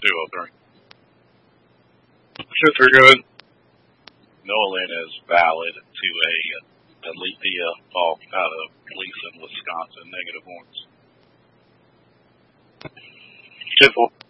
203. Shit, they're good. Nolan is valid to delete the fault out of Gleason, Wisconsin, -1. 10-4.